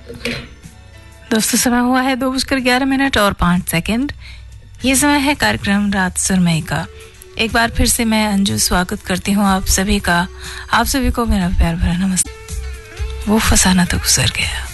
दोस्तों समय हुआ है 2:11 और 5 सेकंड। ये समय है कार्यक्रम रात सुरमई का। एक बार फिर से मैं अंजू स्वागत करती हूँ आप सभी का। आप सभी को मेरा प्यार भरा नमस्ते। वो फसाना तो गुजर गया।